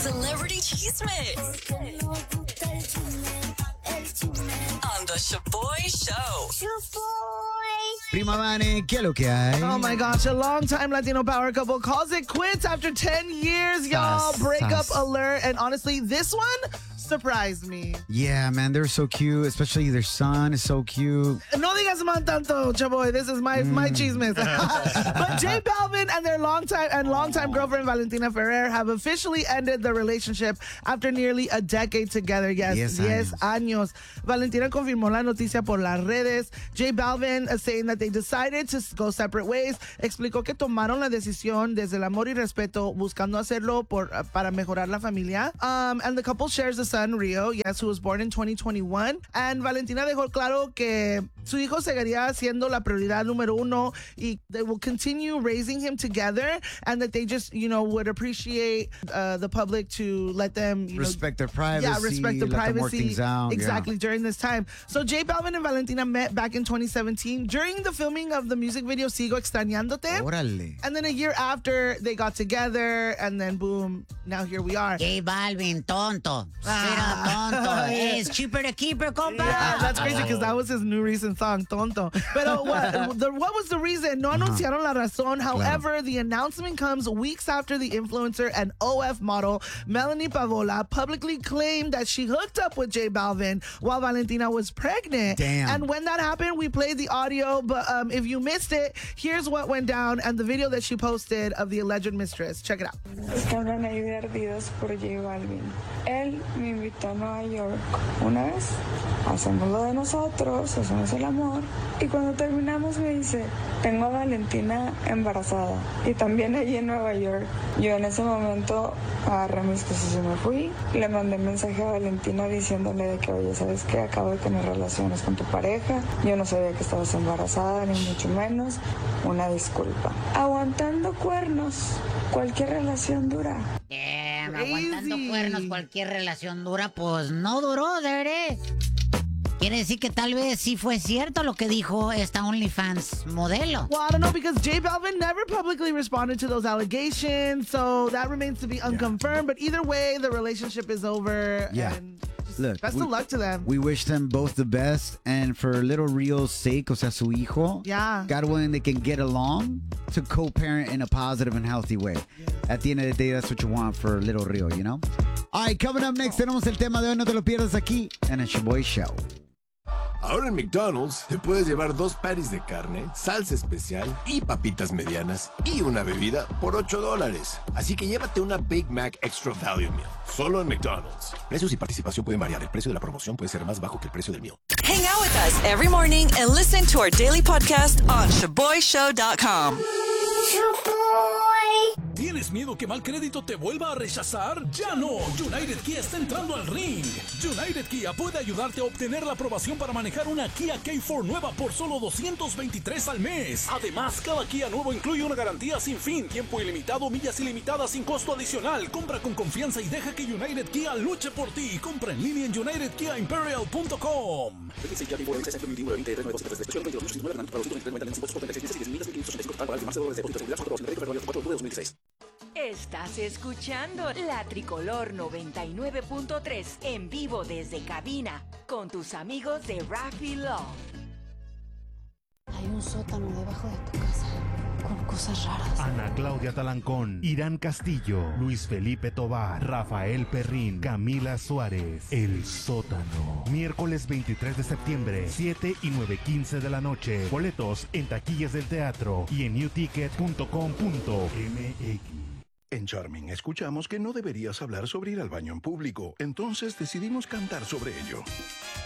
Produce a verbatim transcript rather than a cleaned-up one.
Celebrity Cheesemate. On the Shaboy Show. Prima Vane, ¿qué es lo que hay? Oh my gosh, a long-time Latino power couple calls it quits after ten years, y'all. Sas, Breakup sas. alert. And honestly, this one surprised me. Yeah, man, they're so cute. Especially their son is so cute. No digas man tanto, Chaboy. This is my my chismes. But J Balvin and their longtime and longtime girlfriend Valentina Ferrer have officially ended their relationship after nearly a decade together. Yes, Diez diez años. años. Valentina confirmó la noticia por las redes. J Balvin uh, saying that they decided to go separate ways. Explicó que tomaron la decisión desde el amor y respeto, buscando hacerlo por uh, para mejorar la familia. Um, and the couple shares a son, Rio, yes, who was born in twenty twenty-one. And Valentina dejó claro que su hijo seguiría siendo la prioridad número uno y they will continue raising him together, and that they just, you know, would appreciate uh, the public to let them, you Respect know, their privacy. yeah, respect their let them work privacy. things out, exactly, yeah. during this time. So J Balvin and Valentina met back in twenty seventeen during the filming of the music video Sigo Extrañándote. Órale. And then a year after, they got together, and then boom, now here we are. J Balvin, tonto. Straight up Ah. tonto. Hey, it's cheaper to keep her, compa. Yeah, that's crazy because that was his new recent song, Tonto. Pero what, the, what was the reason? No anunciaron la razón. However, the announcement comes weeks after the influencer and O F model Melanie Pavola publicly claimed that she hooked up with J Balvin while Valentina was pregnant. Damn. And when that happened, we played the audio. But um, if you missed it, here's what went down and the video that she posted of the alleged mistress. Check it out. Estaban ahí de ardidos por J Balvin. Él me invitó a Nueva York una vez, hacemos lo de nosotros, hacemos el amor, y cuando terminamos me dice, tengo a Valentina embarazada, y también allí en Nueva York. Yo en ese momento agarré mis cosas y me fui, le mandé mensaje a Valentina diciéndole de que, oye, ¿sabes qué? Acabo de tener relaciones con tu pareja, yo no sabía que estabas embarazada, ni mucho menos, una disculpa. Aguantando cuernos, cualquier relación dura. Damn, Crazy. aguantando cuernos, cualquier relación dura, pues no duró, de verdad. Quiere decir que tal vez sí fue cierto lo que dijo esta OnlyFans modelo. Well, I don't know because J Balvin never publicly responded to those allegations, so that remains to be unconfirmed. But either way, the relationship is over. Yeah. And just Look, best we- of luck to them. We wish them both the best, and for little Rio's sake, o sea, su hijo, Yeah. God willing, they can get along to co-parent in a positive and healthy way. At the end of the day, that's what you want for little Rio, you know? All right, coming up next, tenemos el tema de hoy, no te lo pierdas aquí en el Shaboy Show. Ahora en McDonald's te puedes llevar dos patties de carne, salsa especial y papitas medianas y una bebida por ocho dólares. Así que llévate una Big Mac Extra Value Meal, solo en McDonald's. Precios y participación pueden variar. El precio de la promoción puede ser más bajo que el precio del meal. Hang out with us every morning and listen to our daily podcast on shaboy show dot com. ¿Tienes miedo que mal crédito te vuelva a rechazar? ¡Ya no! United Kia está entrando al ring. United Kia puede ayudarte a obtener la aprobación para manejar una Kia K cuatro nueva por solo doscientos veintitrés al mes. Además, cada Kia nuevo incluye una garantía sin fin, tiempo ilimitado, millas ilimitadas sin costo adicional. Compra con confianza y deja que United Kia luche por ti. Compra en línea en united kia imperial punto com. Estás escuchando La Tricolor noventa y nueve punto tres en vivo desde cabina con tus amigos de Rafi Love. Hay un sótano debajo de tu casa con cosas raras. Ana Claudia Talancón, Irán Castillo, Luis Felipe Tobar, Rafael Perrín, Camila Suárez, El Sótano. Miércoles veintitrés de septiembre, siete y nueve quince de la noche. Boletos en taquillas del teatro y en new ticket punto com punto m x. En Charming escuchamos que no deberías hablar sobre ir al baño en público, entonces decidimos cantar sobre ello.